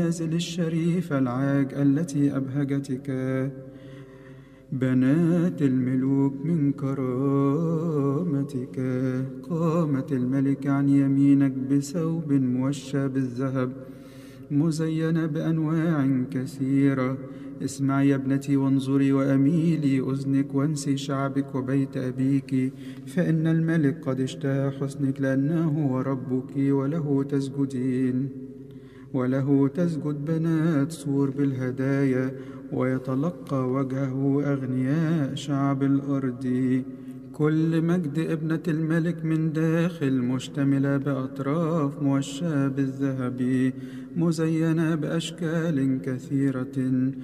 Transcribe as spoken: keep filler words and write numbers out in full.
المنازل الشريفة العاج التي أبهجتك. بنات الملوك من كرامتك. قامت الملك عن يمينك بثوب موشى بالذهب مزينة بأنواع كثيرة. اسمعي يا ابنتي وانظري وأميلي أذنك وانسي شعبك وبيت أبيك، فإن الملك قد اشتهى حسنك لأنه هو ربك، وله تسجدين وله تسجد بنات سور بالهدايا، ويتلقى وجهه أغنياء شعب الأرض. كل مجد ابنة الملك من داخل مشتملة بأطراف موشاة بالذهب مزينة بأشكال كثيرة.